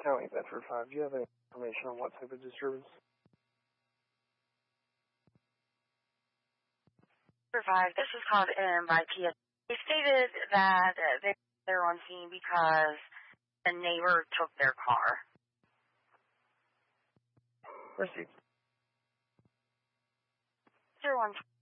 County Bedford 5. Do you have any information on what type of disturbance? Bedford 5, this is called in by PS. They stated that they're on scene because a neighbor took their car. Proceed. 01